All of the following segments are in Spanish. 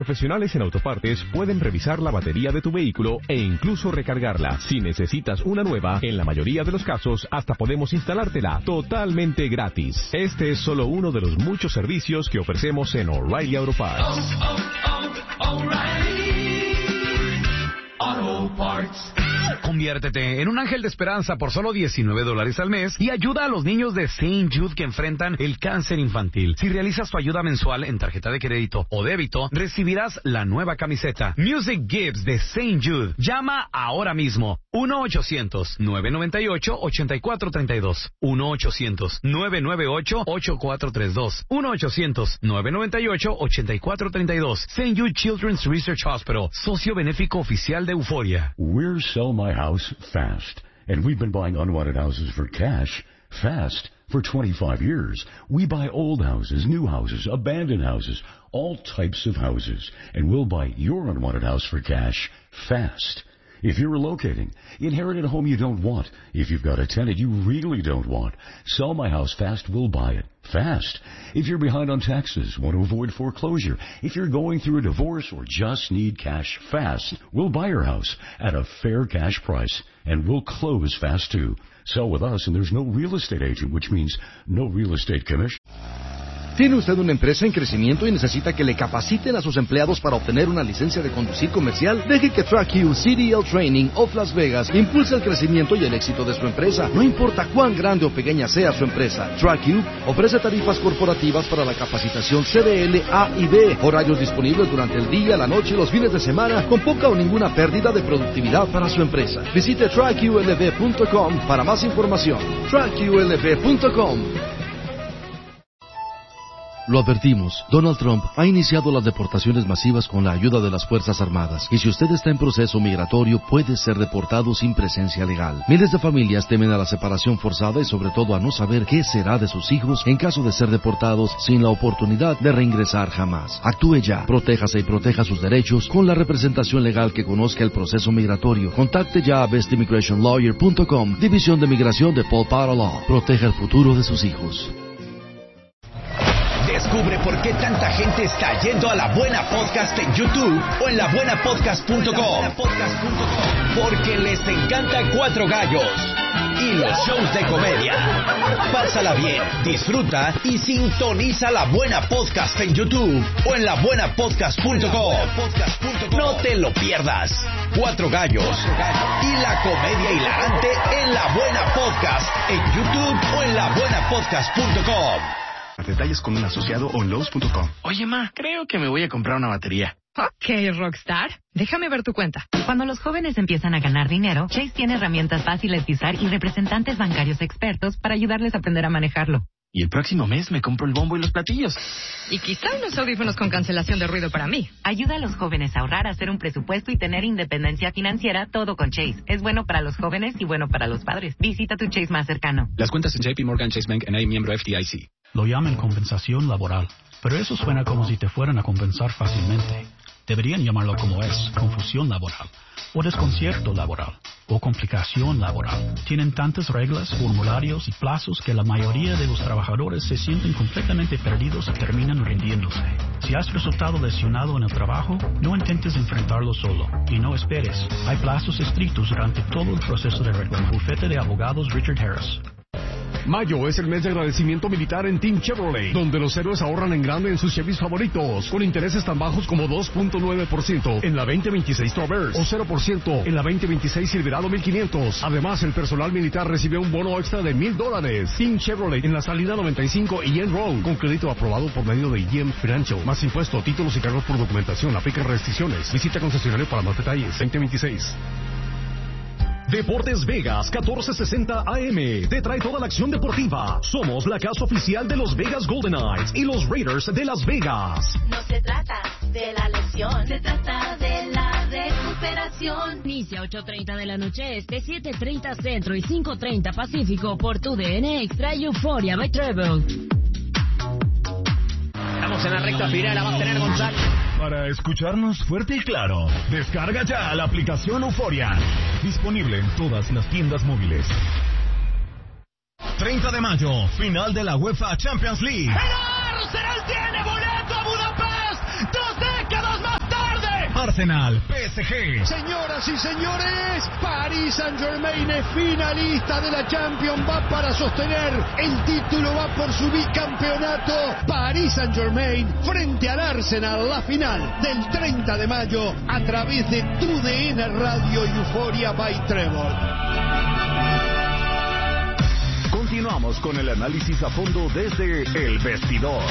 profesionales en autopartes pueden revisar la batería de tu vehículo e incluso recargarla. Si necesitas una nueva, en la mayoría de los casos hasta podemos instalártela totalmente gratis. Este es solo uno de los muchos servicios que ofrecemos en O'Reilly Auto Parts. O'Reilly Auto Parts. Conviértete en un ángel de esperanza por solo $19 al mes y ayuda a los niños de St. Jude que enfrentan el cáncer infantil. Si realizas tu ayuda mensual en tarjeta de crédito o débito, recibirás la nueva camiseta Music Gives de St. Jude. Llama ahora mismo 1-800-998-8432 1-800-998-8432 1-800-998-8432 St. Jude Children's Research Hospital, socio benéfico oficial de Euforia. We're Sell My House Fast, and we've been buying unwanted houses for cash fast for 25 years. We buy old houses, new houses, abandoned houses, all types of houses, and we'll buy your unwanted house for cash fast. If you're relocating, inherited a home you don't want, if you've got a tenant you really don't want, Sell My House Fast will buy it fast. If you're behind on taxes, want to avoid foreclosure, if you're going through a divorce or just need cash fast, we'll buy your house at a fair cash price, and we'll close fast too. Sell with us and there's no real estate agent, which means no real estate commission. ¿Tiene usted una empresa en crecimiento y necesita que le capaciten a sus empleados para obtener una licencia de conducir comercial? Deje que TrackU CDL Training of Las Vegas impulse el crecimiento y el éxito de su empresa. No importa cuán grande o pequeña sea su empresa, TrackU ofrece tarifas corporativas para la capacitación CDL A y B, horarios disponibles durante el día, la noche y los fines de semana, con poca o ninguna pérdida de productividad para su empresa. Visite TrackULV.com para más información. TrackULV.com. Lo advertimos, Donald Trump ha iniciado las deportaciones masivas con la ayuda de las Fuerzas Armadas, y si usted está en proceso migratorio puede ser deportado sin presencia legal. Miles de familias temen a la separación forzada y sobre todo a no saber qué será de sus hijos en caso de ser deportados sin la oportunidad de reingresar jamás. Actúe ya, protéjase y proteja sus derechos con la representación legal que conozca el proceso migratorio. Contacte ya a bestimmigrationlawyer.com, División de Migración de Paul Potter Law. Proteja el futuro de sus hijos. Descubre por qué tanta gente está yendo a La Buena Podcast en YouTube o en labuenapodcast.com. Porque les encanta Cuatro Gallos y los shows de comedia. Pásala bien, disfruta y sintoniza La Buena Podcast en YouTube o en labuenapodcast.com. No te lo pierdas. Cuatro Gallos y la comedia hilarante en La Buena Podcast en YouTube o en labuenapodcast.com. Detalles con un asociado o en Lowe's.com. Oye, ma, creo que me voy a comprar una batería. Ok, Rockstar. Déjame ver tu cuenta. Cuando los jóvenes empiezan a ganar dinero, Chase tiene herramientas fáciles de usar y representantes bancarios expertos para ayudarles a aprender a manejarlo. Y el próximo mes me compro el bombo y los platillos. Y quizá unos audífonos con cancelación de ruido para mí. Ayuda a los jóvenes a ahorrar, a hacer un presupuesto y tener independencia financiera, todo con Chase. Es bueno para los jóvenes y bueno para los padres. Visita tu Chase más cercano. Las cuentas en JP Morgan Chase Bank N.A. miembro FDIC. Lo llaman compensación laboral, pero eso suena como si te fueran a compensar fácilmente. Deberían llamarlo como es, confusión laboral, o desconcierto laboral, o complicación laboral. Tienen tantas reglas, formularios y plazos que la mayoría de los trabajadores se sienten completamente perdidos y terminan rindiéndose. Si has resultado lesionado en el trabajo, no intentes enfrentarlo solo, y no esperes. Hay plazos estrictos durante todo el proceso de reclamo. Bufete de Abogados Richard Harris. Mayo es el mes de agradecimiento militar en Team Chevrolet, donde los héroes ahorran en grande en sus Chevys favoritos, con intereses tan bajos como 2.9% en la 2026 Traverse o 0% en la 2026 Silverado 1500. Además, el personal militar recibe un bono extra de $1,000. Team Chevrolet en la salida 95 y Yen Road, con crédito aprobado por medio de Yen Financial. Más impuesto, títulos y cargos por documentación. Aplica restricciones. Visita concesionario para más detalles. 2026. Deportes Vegas 1460 AM te trae toda la acción deportiva. Somos la casa oficial de los Vegas Golden Knights y los Raiders de Las Vegas. No se trata de la lesión, se trata de la recuperación. Inicia 8:30 de la noche este, 7:30 Centro y 5:30 Pacífico por tu DN Extra y Euphoria by Treble. Estamos en la recta final, la va a tener Gonzalo. Para escucharnos fuerte y claro, descarga ya la aplicación Euforia. Disponible en todas las tiendas móviles. 30 de mayo, final de la UEFA Champions League. ¡El Arsenal tiene boleto a Budapest! ¡2 décadas más Arsenal, PSG. Señoras y señores, Paris Saint-Germain es finalista de la Champions, va para sostener el título, va por su bicampeonato. Paris Saint-Germain frente al Arsenal, la final del 30 de mayo a través de TUDN Radio Euphoria by Trevor. Continuamos con el análisis a fondo desde El Vestidor.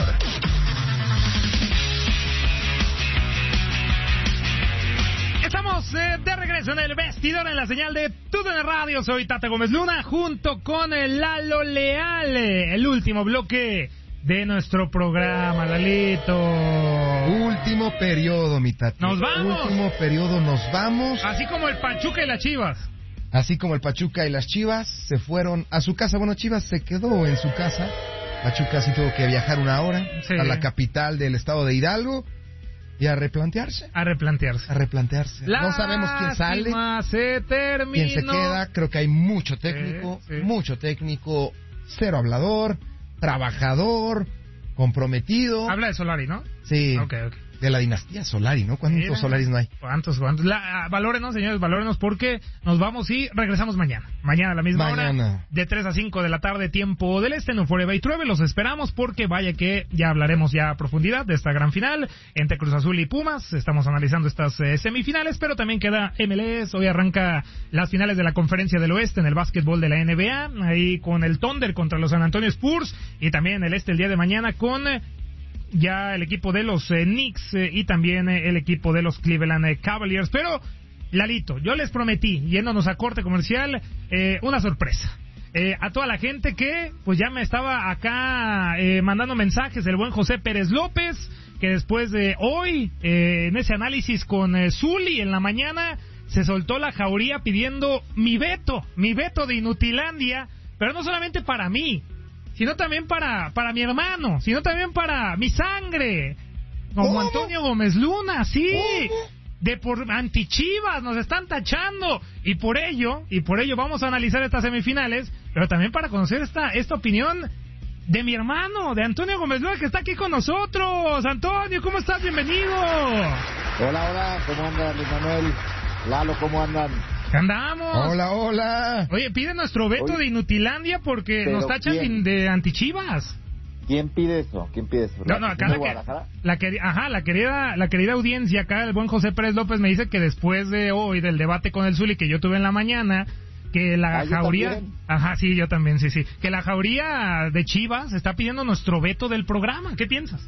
Estamos de regreso en El Vestidor en la señal de TUDN Radio. Soy Tata Gómez Luna junto con Lalo Leal. El último bloque de nuestro programa, Lalito. Último periodo, mi Tata. Nos vamos. Último periodo, nos vamos. Así como el Pachuca y las Chivas. Así como el Pachuca y las Chivas se fueron a su casa. Bueno, Chivas se quedó en su casa. Pachuca sí tuvo que viajar una hora a la capital del estado de Hidalgo y a replantearse. No sabemos quién sale, quién se queda. Creo que hay mucho técnico, cero hablador, trabajador, comprometido. Habla de Solari, ¿no? Sí. Okay. De la dinastía Solari, ¿no? ¿Cuántos Solaris no hay? ¿Cuántos? Valórenos, señores, valórenos, porque nos vamos y regresamos mañana. Mañana a la misma hora, de 3 a 5 de la tarde, tiempo del este, en Euphoria by Treve. Los esperamos porque vaya que ya hablaremos ya a profundidad de esta gran final entre Cruz Azul y Pumas. Estamos analizando estas semifinales, pero también queda MLS. Hoy arranca las finales de la Conferencia del Oeste en el básquetbol de la NBA, ahí con el Thunder contra los San Antonio Spurs, y también el el día de mañana con ya el equipo de los Knicks y también el equipo de los Cleveland Cavaliers. Pero, Lalito, yo les prometí, yéndonos a corte comercial, una sorpresa. A toda la gente que pues ya me estaba acá mandando mensajes, el buen José Pérez López, que después de hoy, en ese análisis con Zuli en la mañana, se soltó la jauría pidiendo mi veto de Inutilandia, pero no solamente para mí, sino también para mi hermano, sino también para mi sangre, como Antonio Gómez Luna, sí, de por antichivas, nos están tachando, y por ello vamos a analizar estas semifinales, pero también para conocer esta opinión de mi hermano, de Antonio Gómez Luna, que está aquí con nosotros. Antonio, ¿cómo estás? Bienvenido. Hola, ¿cómo andan, Luis Manuel? Lalo, ¿cómo andan? ¡Andamos! Hola. Oye, pide nuestro veto de Inutilandia porque nos tachan de antichivas. ¿Quién pide eso? No, acá la querida audiencia, acá el buen José Pérez López me dice que después de hoy, del debate con el Zuli que yo tuve en la mañana, que la jauría... Ajá, sí, yo también, sí. Que la jauría de Chivas está pidiendo nuestro veto del programa. ¿Qué piensas?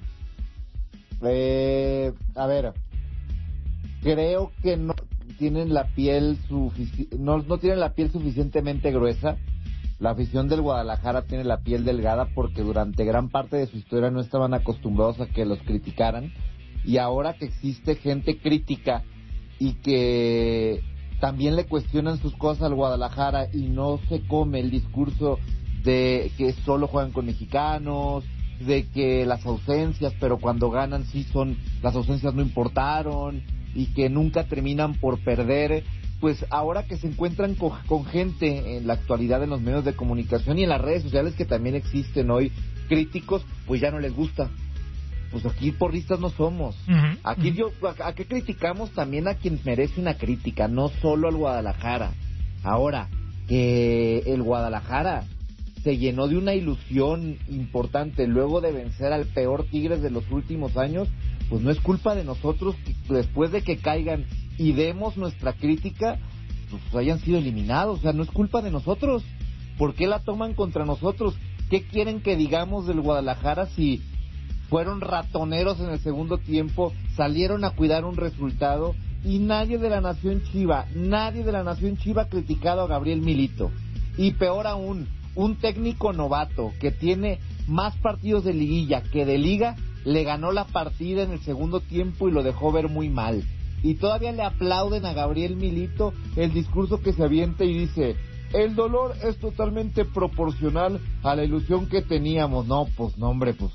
A ver, creo que no tienen la piel no tienen la piel suficientemente gruesa. La afición del Guadalajara tiene la piel delgada porque durante gran parte de su historia no estaban acostumbrados a que los criticaran, y ahora que existe gente crítica y que también le cuestionan sus cosas al Guadalajara y no se come el discurso de que solo juegan con mexicanos, de que las ausencias, pero cuando ganan las ausencias no importaron, y que nunca terminan por perder, pues ahora que se encuentran con gente en la actualidad en los medios de comunicación y en las redes sociales que también existen hoy, críticos, pues ya no les gusta. Pues aquí porristas no somos. Aquí aquí criticamos también a quien merece una crítica, no solo al Guadalajara. Ahora, que el Guadalajara se llenó de una ilusión importante luego de vencer al peor Tigres de los últimos años, pues no es culpa de nosotros que después de que caigan y demos nuestra crítica, pues hayan sido eliminados. O sea, no es culpa de nosotros. ¿Por qué la toman contra nosotros? ¿Qué quieren que digamos del Guadalajara si fueron ratoneros en el segundo tiempo, salieron a cuidar un resultado y nadie de la Nación Chiva ha criticado a Gabriel Milito? Y peor aún, un técnico novato que tiene más partidos de liguilla que de liga, le ganó la partida en el segundo tiempo y lo dejó ver muy mal. Y todavía le aplauden a Gabriel Milito el discurso que se avienta y dice: el dolor es totalmente proporcional a la ilusión que teníamos. No, hombre,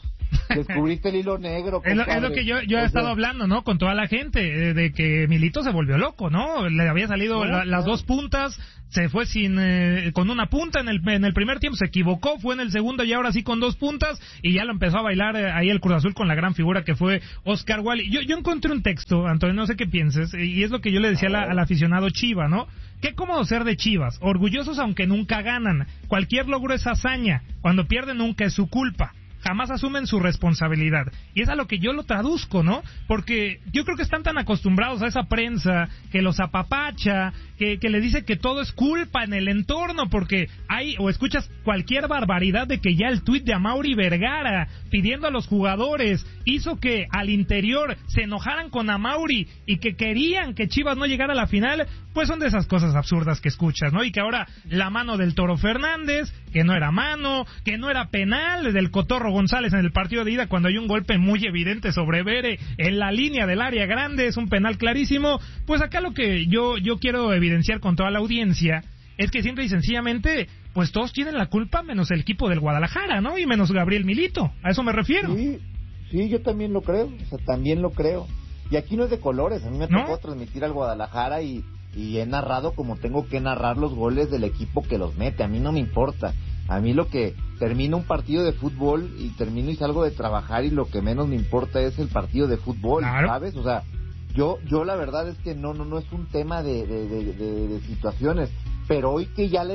Descubriste el hilo negro. Es lo que yo he estado hablando, ¿no? Con toda la gente, de que Milito se volvió loco, ¿no? Le había salido las dos puntas, se fue con una punta en el primer tiempo, se equivocó, fue en el segundo y ahora sí con 2 puntas, y ya lo empezó a bailar ahí el Cruz Azul con la gran figura que fue Oscar Wally. Yo encontré un texto, Antonio, no sé qué pienses, y es lo que yo le decía al aficionado Chiva, ¿no? Qué cómodo ser de Chivas, orgullosos aunque nunca ganan, cualquier logro es hazaña, cuando pierden nunca es su culpa. Jamás asumen su responsabilidad. Y es a lo que yo lo traduzco, ¿no? Porque yo creo que están tan acostumbrados a esa prensa que los apapacha, que le dice que todo es culpa en el entorno, porque o escuchas cualquier barbaridad de que ya el tuit de Amaury Vergara pidiendo a los jugadores hizo que al interior se enojaran con Amaury y que querían que Chivas no llegara a la final. Pues son de esas cosas absurdas que escuchas, ¿no? Y que ahora la mano del Toro Fernández, que no era mano, que no era penal del Cotorro González en el partido de ida cuando hay un golpe muy evidente sobre Bere en la línea del área grande, es un penal clarísimo. Pues acá lo que yo quiero evidenciar con toda la audiencia es que simple y sencillamente, pues todos tienen la culpa menos el equipo del Guadalajara, ¿no? Y menos Gabriel Milito, a eso me refiero. Sí, yo también lo creo, también lo creo. Y aquí no es de colores, a mí me tocó transmitir al Guadalajara y he narrado como tengo que narrar los goles del equipo que los mete, a mí no me importa. A mí lo que termina un partido de fútbol y termino y salgo de trabajar y lo que menos me importa es el partido de fútbol, claro. ¿Sabes? O sea, yo la verdad es que no es un tema de situaciones, pero hoy que ya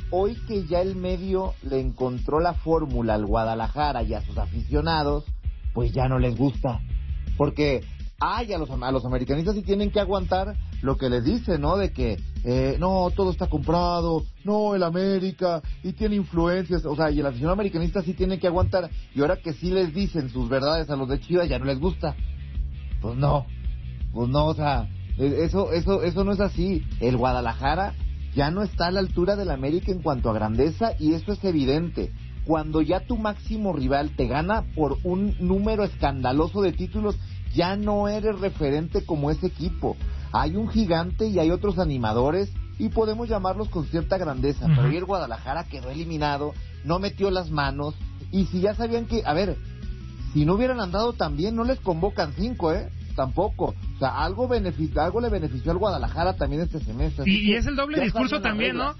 el medio le encontró la fórmula al Guadalajara y a sus aficionados, pues ya no les gusta, porque a los americanistas sí tienen que aguantar lo que les dicen, ¿no? De que no, todo está comprado, no, el América, y tiene influencias, o sea, y el aficionado americanista sí tiene que aguantar, y ahora que sí les dicen sus verdades a los de Chivas, ya no les gusta. Pues no, o sea, eso no es así. El Guadalajara ya no está a la altura del América en cuanto a grandeza, y eso es evidente. Cuando ya tu máximo rival te gana por un número escandaloso de títulos, ya no eres referente como ese equipo. Hay un gigante y hay otros animadores y podemos llamarlos con cierta grandeza, pero hoy el Guadalajara quedó eliminado, no metió las manos, y si ya sabían que, a ver, si no hubieran andado tan bien, no les convocan 5, tampoco. O sea, algo le benefició al Guadalajara también este semestre. Y es el doble discurso también, ¿no?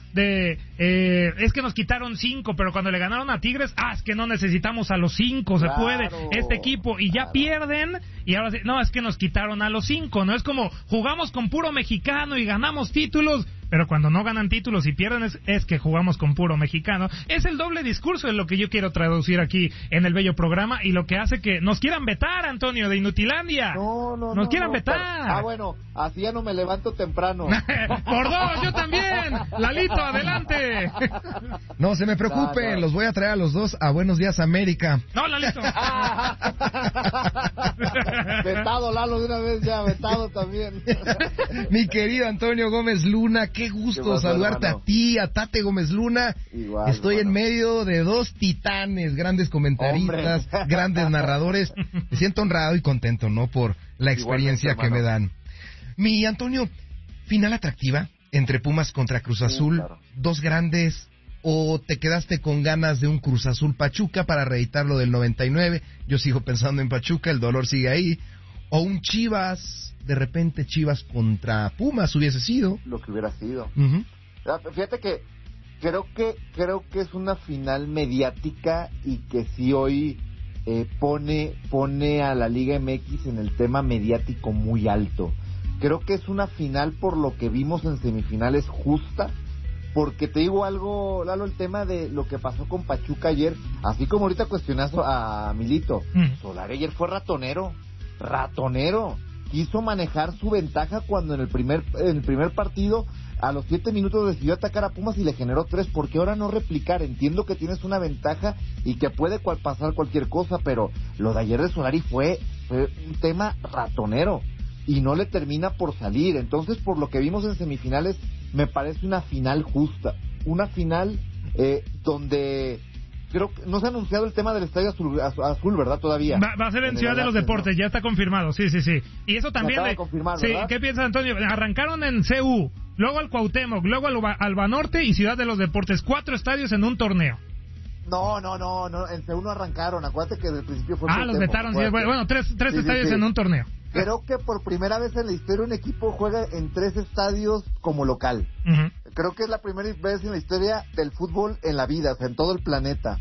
Es que nos quitaron 5, pero cuando le ganaron a Tigres, es que no necesitamos a los 5, se puede, este equipo, y ya pierden, y ahora no, es que nos quitaron a los 5, ¿no? Es como, jugamos con puro mexicano y ganamos títulos, pero cuando no ganan títulos y pierden es que jugamos con puro mexicano. Es el doble discurso de lo que yo quiero traducir aquí en el bello programa, y lo que hace que nos quieran vetar, Antonio, de Inutilandia. Nos quieran vetar. Bueno, así ya no me levanto temprano. Por 2, yo también. Lalito, adelante. No se me preocupen, los voy a traer a los dos a Buenos Días América. No, Lalito. Vetado, Lalo, de una vez ya, vetado también. Mi querido Antonio Gómez Luna, qué gusto saludarte, hermano. A ti, a Tate Gómez Luna. Igual, estoy en medio de 2 titanes, grandes comentaristas, grandes narradores. Me siento honrado y contento, ¿no? Por la experiencia que me dan. Mi Antonio, final atractiva entre Pumas contra Cruz Azul, claro. 2 grandes, o te quedaste con ganas de un Cruz Azul Pachuca para reeditar lo del 99. Yo sigo pensando en Pachuca, el dolor sigue ahí. O un Chivas, de repente Chivas contra Pumas hubiese sido. Lo que hubiera sido. Fíjate que creo que es una final mediática y que sí hoy pone a la Liga MX en el tema mediático muy alto. Creo que es una final, por lo que vimos en semifinales, justa, porque te digo algo, Lalo, el tema de lo que pasó con Pachuca ayer, así como ahorita cuestionaste a Milito, Solari ayer fue ratonero, quiso manejar su ventaja cuando en el primer partido a los 7 minutos decidió atacar a Pumas y le generó 3, porque ahora no replicar. Entiendo que tienes una ventaja y que puede pasar cualquier cosa, pero lo de ayer de Solari fue un tema ratonero y no le termina por salir. Entonces, por lo que vimos en semifinales, me parece una final justa, una final donde creo que no se ha anunciado el tema del Estadio Azul, ¿verdad? Todavía. Va a ser en Ciudad de los Deportes, ¿no? Ya está confirmado, sí. Y eso también... Se acaba de confirmar, sí, ¿verdad? ¿Qué piensas, Antonio? Arrancaron en CU, luego al Cuauhtémoc, luego al Banorte y Ciudad de los Deportes. 4 estadios en un torneo. No, en C1 arrancaron, acuérdate que desde el principio fue... los vetaron, sí, bueno, tres estadios en un torneo. Creo que por primera vez en la historia un equipo juega en 3 estadios como local. Creo que es la primera vez en la historia del fútbol en la vida, o sea, en todo el planeta.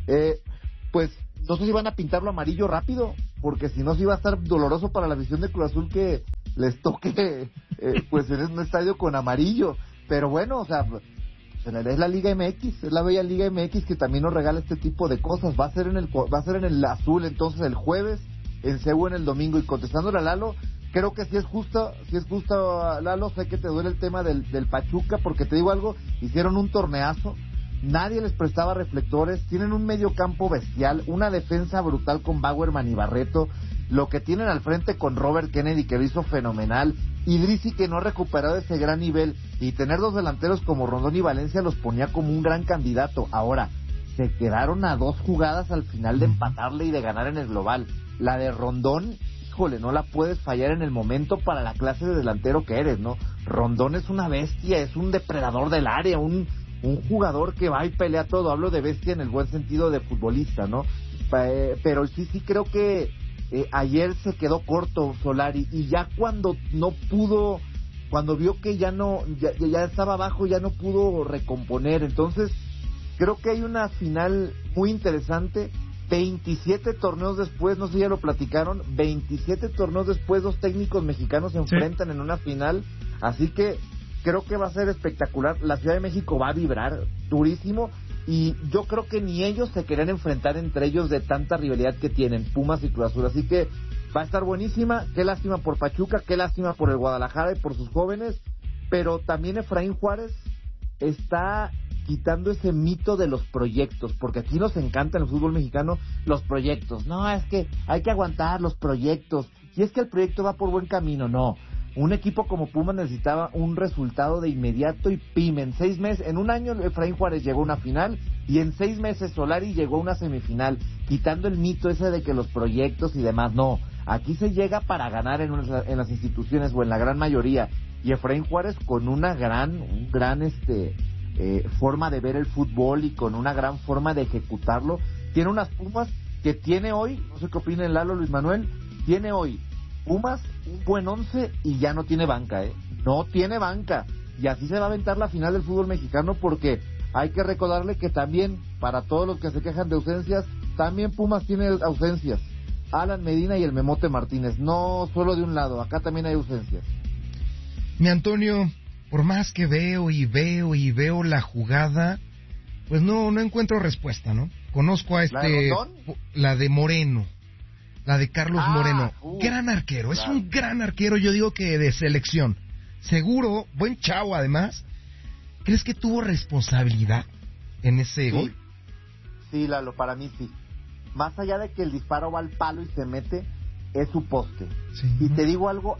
Pues no sé si van a pintarlo amarillo rápido, porque si no, sí va a estar doloroso para la afición de Cruz Azul que les toque pues en un estadio con amarillo. Pero bueno, o sea, es la Liga MX, es la bella Liga MX que también nos regala este tipo de cosas. Va a ser en el azul entonces el jueves, en CEU en el domingo. Y contestándole a Lalo, creo que sí es justo Lalo, sé que te duele el tema del Pachuca, porque te digo algo, hicieron un torneazo, nadie les prestaba reflectores, tienen un medio campo bestial, una defensa brutal con Bauerman y Barreto, lo que tienen al frente con Robert Kennedy, que lo hizo fenomenal, Idrissi, que no ha recuperado ese gran nivel, y tener 2 delanteros como Rondón y Valencia los ponía como un gran candidato. Ahora, se quedaron a 2 jugadas al final de empatarle y de ganar en el global. La de Rondón, híjole, no la puedes fallar en el momento para la clase de delantero que eres, ¿no? Rondón es una bestia, es un depredador del área, un jugador que va y pelea todo. Hablo de bestia en el buen sentido de futbolista, ¿no? Pero sí creo que ayer se quedó corto Solari, y ya cuando no pudo, cuando vio que ya estaba abajo, ya no pudo recomponer. Entonces creo que hay una final muy interesante. 27 torneos después, no sé si ya lo platicaron, 27 torneos después 2 técnicos mexicanos se enfrentan en una final, así que creo que va a ser espectacular. La Ciudad de México va a vibrar durísimo, y yo creo que ni ellos se querían enfrentar entre ellos de tanta rivalidad que tienen Pumas y Cruz Azul, así que va a estar buenísima. Qué lástima por Pachuca, qué lástima por el Guadalajara y por sus jóvenes, pero también Efraín Juárez está quitando ese mito de los proyectos, porque aquí nos encanta en el fútbol mexicano los proyectos. No, es que hay que aguantar los proyectos, y es que el proyecto va por buen camino. No, un equipo como Pumas necesitaba un resultado de inmediato, y pim, en 6 meses, en un año Efraín Juárez llegó a una final, y en 6 meses Solari llegó a una semifinal, quitando el mito ese de que los proyectos y demás. No, aquí se llega para ganar en las instituciones, o en la gran mayoría, y Efraín Juárez con una gran forma de ver el fútbol, y con una gran forma de ejecutarlo. Tiene unas Pumas que tiene hoy, no sé qué opina Lalo, Luis Manuel, tiene hoy Pumas un buen 11 y ya no tiene banca, no tiene banca, y así se va a aventar la final del fútbol mexicano, porque hay que recordarle que también, para todos los que se quejan de ausencias, también Pumas tiene ausencias, Alan Medina y el Memote Martínez, no solo de un lado, acá también hay ausencias. Mi Antonio, por más que veo la jugada, pues no encuentro respuesta, ¿no? Conozco a la de Moreno, la de Carlos Moreno, gran arquero, es un gran arquero, yo digo que de selección, seguro, buen chavo además. ¿Crees que tuvo responsabilidad en ese gol? Sí, Lalo, para mí sí. Más allá de que el disparo va al palo y se mete, es su poste. Sí. Y te digo algo,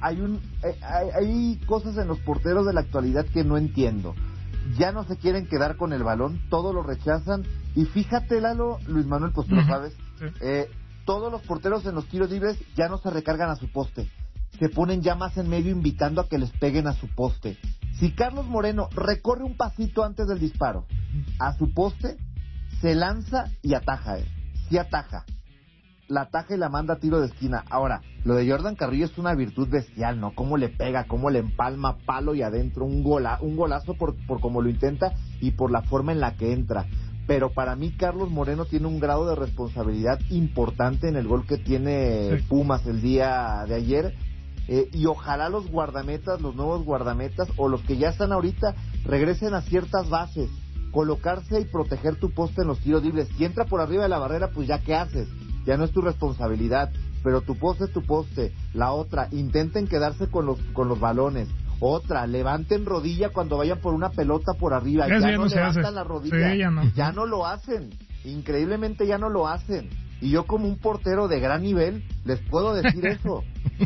hay cosas en los porteros de la actualidad que no entiendo. Ya no se quieren quedar con el balón, todo lo rechazan. Y fíjate, Lalo, Luis Manuel, pues tú lo sabes, todos los porteros en los tiros libres ya no se recargan a su poste, se ponen ya más en medio invitando a que les peguen a su poste. Si Carlos Moreno recorre un pasito antes del disparo a su poste, se lanza y ataja, sí ataja. La ataja y la manda a tiro de esquina. Ahora, lo de Jordan Carrillo es una virtud bestial, ¿no? Cómo le pega, cómo le empalma palo y adentro, un golazo por cómo lo intenta y por la forma en la que entra. Pero para mí Carlos Moreno tiene un grado de responsabilidad importante en el gol que tiene Pumas el día de ayer, y ojalá los nuevos guardametas o los que ya están ahorita regresen a ciertas bases, colocarse y proteger tu poste en los tiros libres. Si entra por arriba de la barrera, pues ya, ¿qué haces? Ya no es tu responsabilidad, pero tu poste es tu poste. La otra, intenten quedarse con los balones. Otra, levanten rodilla cuando vayan por una pelota por arriba. Ya no levantan la rodilla, sí, ya no lo hacen. Increíblemente ya no lo hacen. Y yo, como un portero de gran nivel, les puedo decir eso.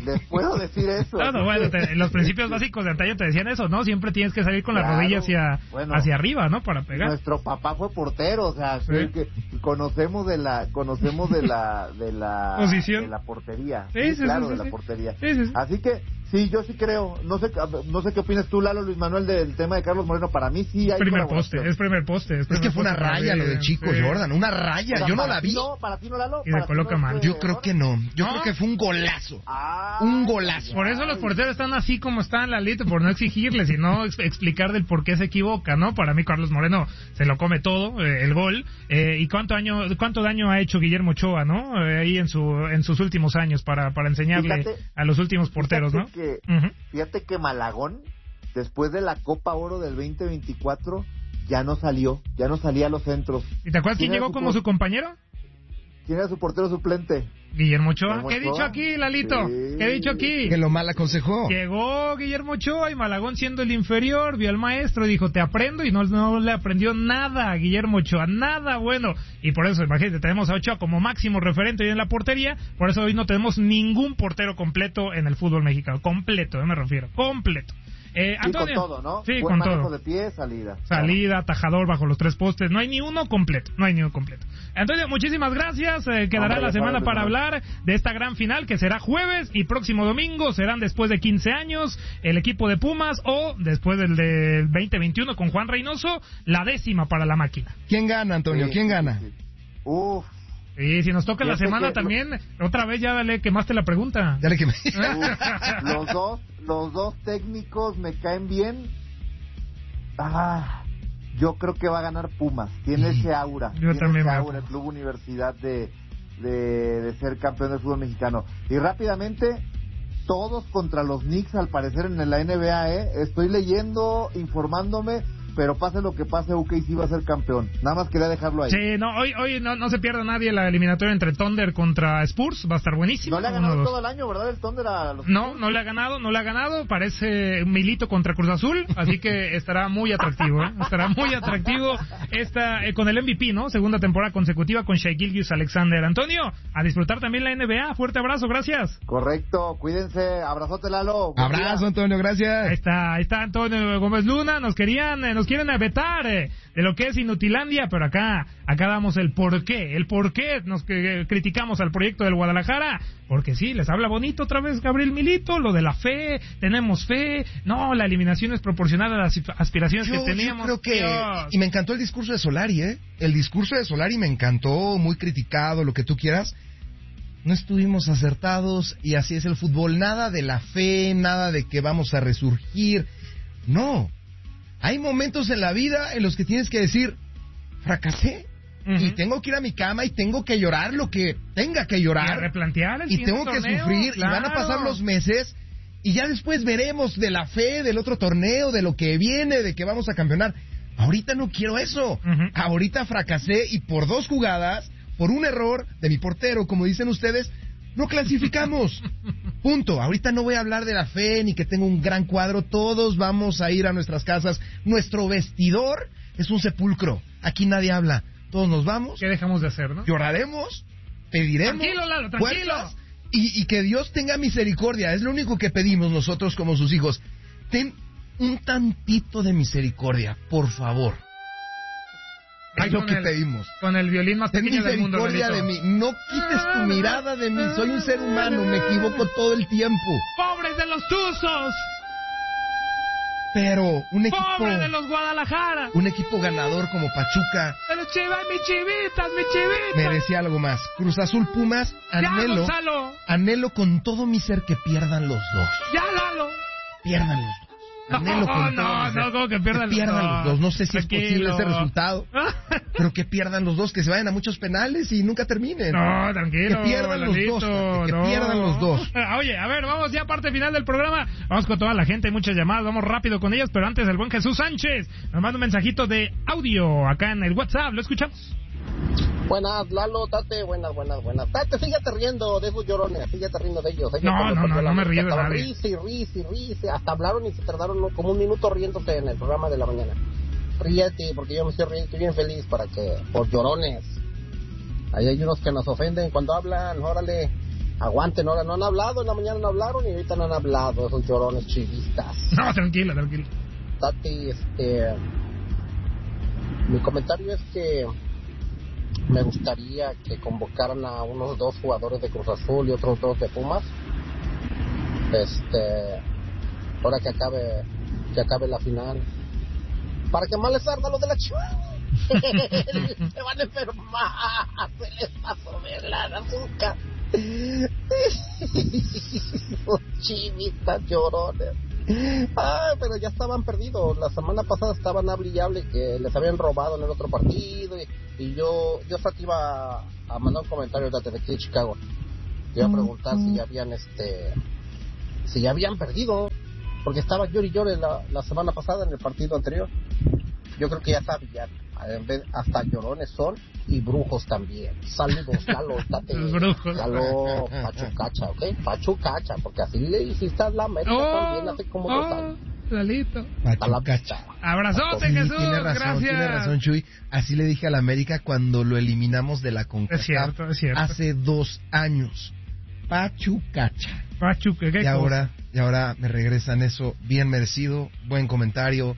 Claro, bueno, los principios básicos de antaño te decían eso, ¿no? Siempre tienes que salir con la rodilla hacia arriba, ¿no? Para pegar. Nuestro papá fue portero, o sea, que conocemos de la posición, de la portería. Sí, de la portería. Así que Sí, yo sí creo. No sé qué opinas tú, Lalo, Luis Manuel, del tema de Carlos Moreno. Para mí sí hay primer poste. Es que fue una raya lo de Chico Jordan, una raya. Yo no la vi. No, para ti no, Lalo. Y le coloca mal. Yo creo que no. Yo creo que fue un golazo. Un golazo. Por eso los porteros están así como están, Lalito, por no exigirles y no explicar del por qué se equivoca, ¿no? Para mí Carlos Moreno se lo come todo, el gol. ¿Y cuánto daño ha hecho Guillermo Ochoa, ¿no? Ahí en sus últimos años para enseñarle a los últimos porteros, ¿no? Fíjate que Malagón, después de la Copa Oro del 2024, ya no salía a los centros. ¿Y te acuerdas quién llegó como su compañero? ¿Quién era su portero suplente? Guillermo Ochoa. ¿Qué he dicho aquí, Lalito? Sí. ¿Qué he dicho aquí? Que lo mal aconsejó. Llegó Guillermo Ochoa y Malagón, siendo el inferior, vio al maestro y dijo, te aprendo, y no le aprendió nada a Guillermo Ochoa, nada bueno. Y por eso, imagínate, tenemos a Ochoa como máximo referente hoy en la portería, por eso hoy no tenemos ningún portero completo en el fútbol mexicano. Completo, me refiero, completo. Antonio, con todo, ¿no? Sí, buen con manejo todo. de pie, salida. Atajador bajo los 3 postes. No hay ni uno completo. Antonio, muchísimas gracias. Quedará la semana para hablar de esta gran final que será jueves y próximo domingo. Serán después de 15 años el equipo de Pumas o después del 2021 con Juan Reynoso, la 10ª para la máquina. ¿Quién gana, Antonio? ¿Quién gana? Uf. Y si nos toca la semana también, otra vez ya le quemaste la pregunta. Ya le quemé. Los dos técnicos me caen bien. Yo creo que va a ganar Pumas. Tiene ese aura. Yo también ese aura, el Club Universidad de ser campeón del fútbol mexicano. Y rápidamente, todos contra los Knicks al parecer en la NBA. Estoy leyendo, informándome. Pero pase lo que pase, OKC va a ser campeón. Nada más quería dejarlo ahí. Sí, hoy no se pierde nadie la eliminatoria entre Thunder contra Spurs. Va a estar buenísimo. No le ha ganado todo el año, ¿verdad? El Thunder a los... No le ha ganado. Parece un Milito contra Cruz Azul. Así que estará muy atractivo, ¿eh? Estará muy atractivo con el MVP, ¿no? Segunda temporada consecutiva con Shai Gilgeous-Alexander. Antonio, a disfrutar también la NBA. Fuerte abrazo, gracias. Correcto, cuídense. Abrazote, Lalo. Abrazo, Antonio, gracias. Ahí está Antonio Gómez Luna. Nos quieren vetar de lo que es Inutilandia, pero acá damos el porqué nos criticamos al proyecto del Guadalajara, porque sí, les habla bonito otra vez Gabriel Milito, lo de la fe, tenemos fe, no, la eliminación es proporcional a las aspiraciones que teníamos. Yo creo que, y me encantó el discurso de Solari, el discurso de Solari me encantó, muy criticado, lo que tú quieras. No estuvimos acertados y así es el fútbol, nada de la fe, nada de que vamos a resurgir, no. Hay momentos en la vida en los que tienes que decir, fracasé, y tengo que ir a mi cama y tengo que llorar lo que tenga que llorar. Y a replantear el y tengo que torneo, sufrir, claro. Y van a pasar los meses, y ya después veremos de la fe, del otro torneo, de lo que viene, de que vamos a campeonar. Ahorita no quiero eso. Ahorita fracasé y por 2 jugadas, por un error de mi portero, como dicen ustedes, no clasificamos. Punto. Ahorita no voy a hablar de la fe ni que tengo un gran cuadro. Todos vamos a ir a nuestras casas. Nuestro vestidor es un sepulcro. Aquí nadie habla. Todos nos vamos. ¿Qué dejamos de hacer, no? Lloraremos, pediremos. Tranquilo, Lalo, tranquilo. Y que Dios tenga misericordia. Es lo único que pedimos nosotros como sus hijos. Ten un tantito de misericordia, por favor. Es lo que pedimos. Con el violín más pequeño del mundo. Ten misericordia de mí. No quites tu mirada de mí. Soy un ser humano. Me equivoco todo el tiempo. ¡Pobres de los Tuzos! Pero un equipo... ¡Pobre de los Guadalajara! Un equipo ganador como Pachuca... ¡De los Chivas, mis chivitas! Merecía algo más. Cruz Azul, Pumas, anhelo con todo mi ser que pierdan los dos. ¡Ya, Lalo! Pierdan los dos. Anhelo con todo como que pierdan los dos. No sé si es posible ese resultado, pero que pierdan los dos, que se vayan a muchos penales y nunca terminen. No, tranquilo. Que pierdan los dos. Que pierdan los dos. Oye, a ver, vamos ya a parte final del programa. Vamos con toda la gente, hay muchas llamadas, vamos rápido con ellas, pero antes el buen Jesús Sánchez nos manda un mensajito de audio acá en el WhatsApp, lo escuchamos. Buenas, Lalo, Tate, buenas. Tate, síguete riendo de esos llorones, síguete riendo de ellos. No me río de nadie. Risa, hasta hablaron y se tardaron como un minuto riéndose en el programa de la mañana. Ríete, porque yo me estoy riendo, estoy bien feliz por llorones. Ahí hay unos que nos ofenden cuando hablan, órale, aguanten, ahora no han hablado, en la mañana no hablaron y ahorita no han hablado, esos llorones chivistas. No, tranquilo. Tati, mi comentario es que me gustaría que convocaran a unos 2 jugadores de Cruz Azul y otros 2 de Pumas ahora que acabe la final, para que más les arda lo de la Chivas. Se van a enfermar, se les pasó la azúcar. Los chivistas llorones. Pero ya estaban perdidos. La semana pasada estaban hable y hable que les habían robado en el otro partido. Y yo hasta te iba a mandar un comentario desde aquí de Chicago. Te iba a preguntar si ya habían perdido, porque estaba llore la semana pasada en el partido anterior. Yo creo que ya sabían. Hasta llorones son y brujos también. Saludos, Lalo, Lalo, Pachucacha, ¿ok? Pachucacha, porque así le hiciste a la América también hace como 2 años. Lalito. Pachucacha. Abrazote, Sí, Jesús, tiene razón, Chuy. Así le dije a la América cuando lo eliminamos de la CONCACAF hace 2 años. Pachucacha. ¿Qué cosa? Y ahora me regresan eso bien merecido, buen comentario.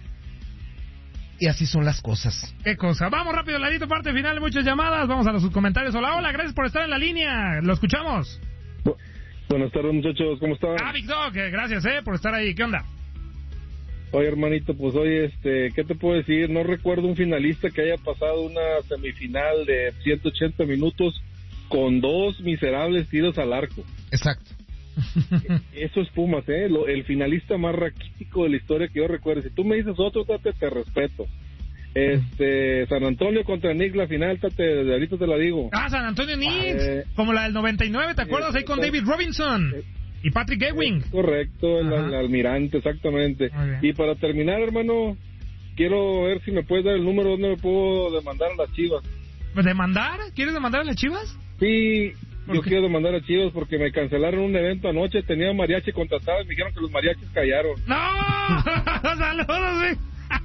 Y así son las cosas. ¿Qué cosa? Vamos rápido, Lalito, parte final, muchas llamadas. Vamos a los comentarios. Hola, gracias por estar en la línea. Lo escuchamos. Buenas tardes, muchachos, ¿cómo están? Big Dog, gracias por estar ahí. ¿Qué onda? Oye, hermanito, pues oye, ¿qué te puedo decir? No recuerdo un finalista que haya pasado una semifinal de 180 minutos con 2 miserables tiros al arco. Exacto. Eso es Pumas, el finalista más raquítico de la historia que yo recuerdo. Si tú me dices otro, te respeto. San Antonio contra Knicks, la final, ahorita te la digo. San Antonio Knicks, como la del 99, ¿te acuerdas? Ahí con David Robinson y Patrick Ewing. Correcto, el almirante, exactamente. Y para terminar, hermano, quiero ver si me puedes dar el número donde me puedo demandar a las Chivas. ¿Demandar? ¿Quieres demandar a las Chivas? Sí. Yo quiero demandar a Chivas porque me cancelaron un evento anoche, tenía mariachi contratado y me dijeron que los mariachis callaron. ¡No! ¡Saludos!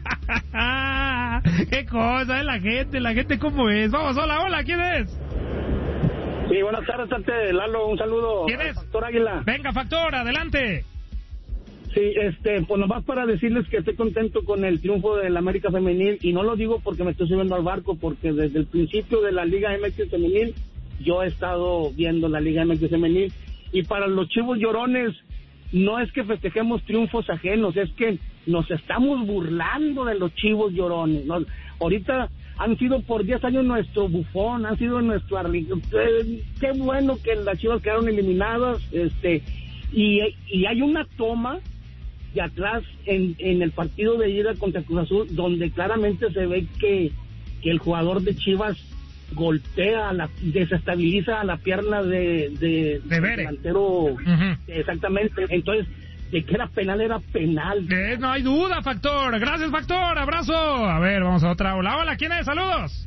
¡Qué cosa! La gente cómo es. Vamos, hola, ¿quién es? Sí, buenas tardes, Lalo, un saludo. ¿Quién es? Factor Águila. Venga, Factor, adelante. Sí, pues nomás para decirles que estoy contento con el triunfo del América Femenil, y no lo digo porque me estoy subiendo al barco, porque desde el principio de la Liga MX Femenil yo he estado viendo la Liga MX Femenil, y para los Chivos Llorones no es que festejemos triunfos ajenos, es que nos estamos burlando de los Chivos Llorones. Ahorita han sido por 10 años nuestro bufón, han sido nuestro qué bueno que las Chivas quedaron eliminadas, y hay una toma de atrás en el partido de ida contra Cruz Azul donde claramente se ve que el jugador de Chivas golpea, desestabiliza a la pierna de delantero. Exactamente. Entonces, de que era penal. No hay duda, Factor. Gracias, Factor. Abrazo. A ver, vamos a otra. Hola, ¿quién es? Saludos.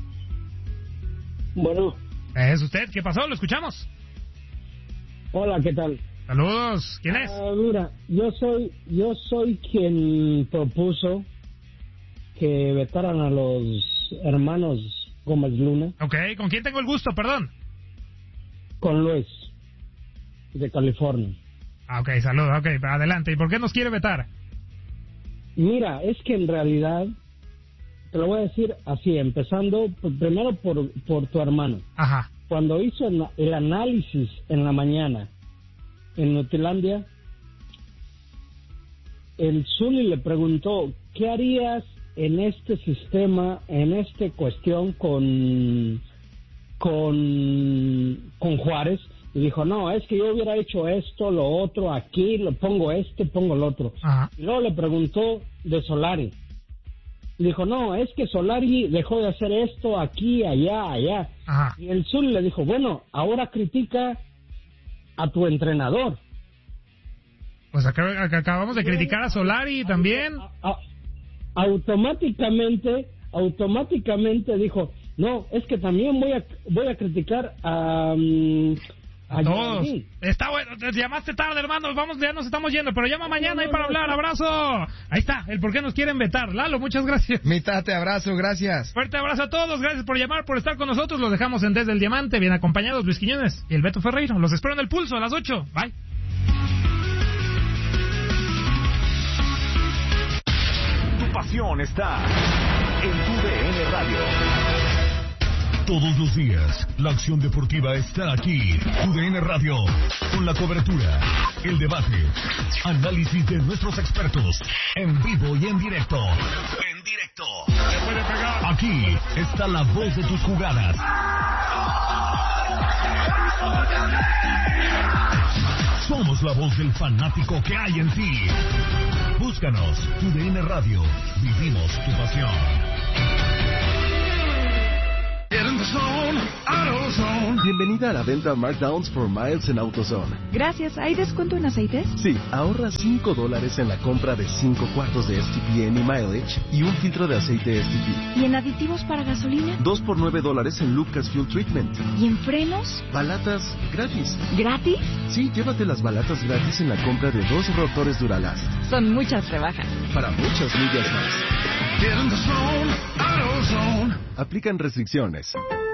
Bueno. ¿Es usted? ¿Qué pasó? Lo escuchamos. Hola, ¿qué tal? Saludos. ¿Quién es? Mira, yo soy quien propuso que vetaran a los hermanos Gómez Luna. Ok, ¿con quién tengo el gusto? Perdón. Con Luis, de California. Ok, saludos. Ok, adelante. ¿Y por qué nos quiere vetar? Mira, es que en realidad, te lo voy a decir así, empezando primero por tu hermano. Ajá. Cuando hizo el análisis en la mañana en Nutilandia, el Zuli le preguntó, ¿qué harías en este sistema, en esta cuestión con Juárez? Y dijo, no, es que yo hubiera hecho esto, lo otro, aquí, lo pongo pongo el otro. Ajá. Y luego le preguntó de Solari. Y dijo, no, es que Solari dejó de hacer esto, aquí, allá. Ajá. Y el Zuli le dijo, bueno, ahora critica a tu entrenador. Pues acabamos de criticar a Solari también. Automáticamente dijo, no, es que también voy a criticar a todos. Está bueno, te llamaste tarde, hermanos, ya nos estamos yendo, pero llama mañana ahí para hablar. Abrazo. Ahí está, el por qué nos quieren vetar. Lalo, muchas gracias. Mitate, abrazo, gracias. Fuerte abrazo a todos, gracias por llamar, por estar con nosotros. Los dejamos en Desde el Diamante, bien acompañados, Luis Quiñones y el Beto Ferreiro. Los espero en el Pulso a las 8. Bye. Tu pasión está en tu DN Radio. Todos los días, la acción deportiva está aquí. TUDN Radio, con la cobertura, el debate, análisis de nuestros expertos, en vivo y en directo. Aquí está la voz de tus jugadas. Somos la voz del fanático que hay en ti. Búscanos, TUDN Radio. Vivimos tu pasión. Bienvenida a la venta Markdowns for Miles en AutoZone. Gracias. ¿Hay descuento en aceites? Sí, ahorra $5 en la compra de 5 cuartos de STP Any Mileage y un filtro de aceite STP. ¿Y en aditivos para gasolina? 2 por $9 en Lucas Fuel Treatment. ¿Y en frenos? Balatas gratis. ¿Gratis? Sí, llévate las balatas gratis en la compra de 2 rotores Duralast. Son muchas rebajas. Para muchas millas más. Aplican restricciones.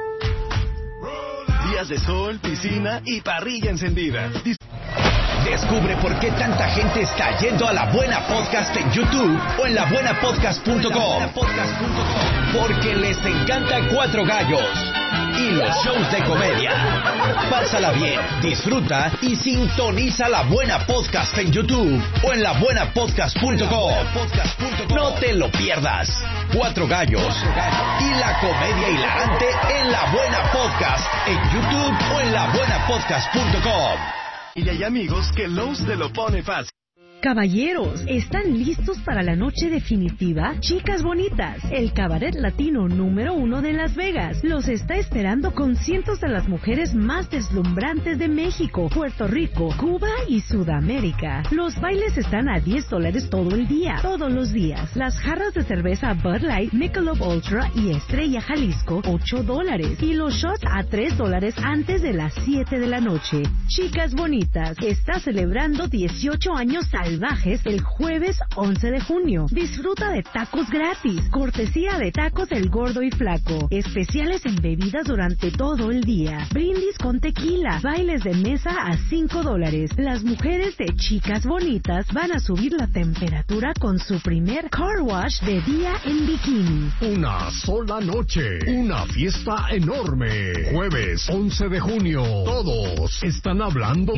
Días de sol, piscina y parrilla encendida. Descubre por qué tanta gente está yendo a La Buena Podcast en YouTube o en labuenapodcast.com. Porque les encanta Cuatro Gallos y los shows de comedia. Pásala bien, disfruta y sintoniza La Buena Podcast en YouTube o en labuenapodcast.com. No te lo pierdas. Cuatro Gallos y la comedia hilarante en La Buena Podcast en YouTube o en labuenapodcast.com. Y hay amigos que Lowe's te lo pone fácil. Caballeros, ¿están listos para la noche definitiva? Chicas Bonitas, el cabaret latino número 1 de Las Vegas, los está esperando con cientos de las mujeres más deslumbrantes de México, Puerto Rico, Cuba y Sudamérica. Los bailes están a $10 todo el día, todos los días. Las jarras de cerveza Bud Light, Michelob Ultra y Estrella Jalisco, $8. Y los shots a $3 antes de las 7 de la noche. Chicas Bonitas, está celebrando 18 años salvajes el jueves 11 de junio. Disfruta de tacos gratis, cortesía de Tacos El Gordo y Flaco, especiales en bebidas durante todo el día, brindis con tequila, bailes de mesa a $5. Las mujeres de Chicas Bonitas van a subir la temperatura con su primer car wash de día en bikini. Una sola noche, una fiesta enorme. Jueves 11 de junio, todos están hablando.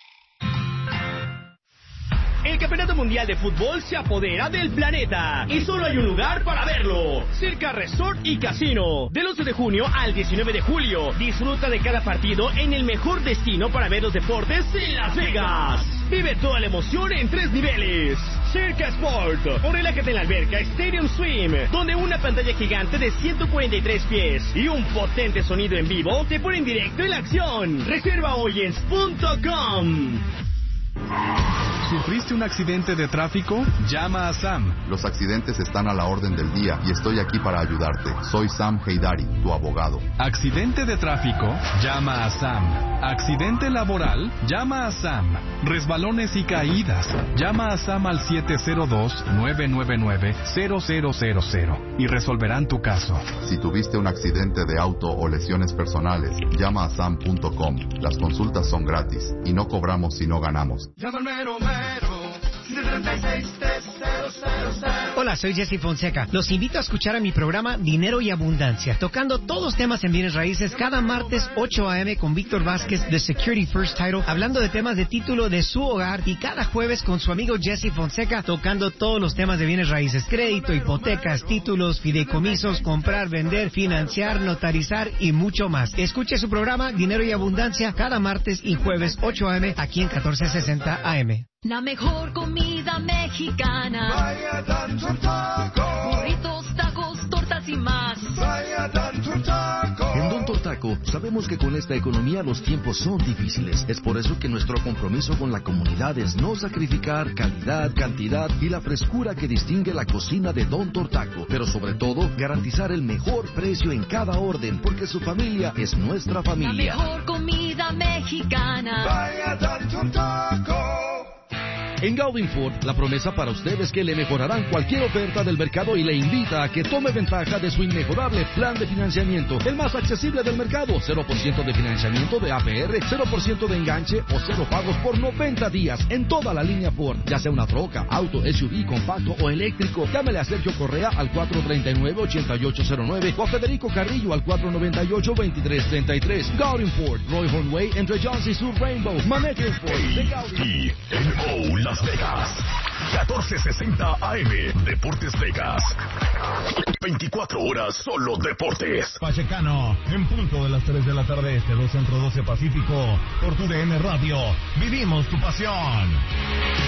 El Campeonato Mundial de Fútbol se apodera del planeta y solo hay un lugar para verlo: Circa Resort y Casino. Del 11 de junio al 19 de julio, disfruta de cada partido en el mejor destino para ver los deportes en Las Vegas. Vive toda la emoción en 3 niveles. Circa Sport, o relájate en la alberca Stadium Swim, donde una pantalla gigante de 143 pies y un potente sonido en vivo te ponen directo en la acción. Reserva hoy en .com. ¿Sufriste un accidente de tráfico? Llama a Sam. Los accidentes están a la orden del día y estoy aquí para ayudarte. Soy Sam Heidari, tu abogado. ¿Accidente de tráfico? Llama a Sam. ¿Accidente laboral? Llama a Sam. ¿Resbalones y caídas? Llama a Sam al 702-999-0000 y resolverán tu caso. Si tuviste un accidente de auto o lesiones personales, llama a sam.com. Las consultas son gratis y no cobramos si no ganamos. Llama al mero mero, 736-3000. Hola, soy Jesse Fonseca. Los invito a escuchar a mi programa Dinero y Abundancia, tocando todos los temas en bienes raíces cada martes 8 a.m. con Víctor Vázquez de Security First Title, hablando de temas de título de su hogar, y cada jueves con su amigo Jesse Fonseca, tocando todos los temas de bienes raíces: crédito, hipotecas, títulos, fideicomisos, comprar, vender, financiar, notarizar y mucho más. Escuche su programa Dinero y Abundancia cada martes y jueves 8 a.m. aquí en 1460 AM. La mejor comida mexicana. Vaya Don Taco. Burritos, tacos, tortas y más. Vaya Don Taco. En Don Taco sabemos que con esta economía los tiempos son difíciles. Es por eso que nuestro compromiso con la comunidad es no sacrificar calidad, cantidad y la frescura que distingue la cocina de Don Taco. Pero sobre todo, garantizar el mejor precio en cada orden, porque su familia es nuestra familia. La mejor comida mexicana. Vaya Don Taco. En Gaudin Ford, la promesa para usted es que le mejorarán cualquier oferta del mercado y le invita a que tome ventaja de su inmejorable plan de financiamiento, el más accesible del mercado. 0% de financiamiento de APR, 0% de enganche o 0 pagos por 90 días en toda la línea Ford, ya sea una troca, auto, SUV, compacto o eléctrico. Llámele a Sergio Correa al 439-8809 o a Federico Carrillo al 498-2333. Gaudin Ford, Roy Hornway, entre Johns y Sur Rainbow. Manejen Ford de Gaudin. TNO Las Vegas, 1460 AM, Deportes Vegas. 24 horas solo deportes. Pachecano, en punto de las 3 de la tarde este, 2 Centro 12 Pacífico, por tu DN Radio. Vivimos tu pasión.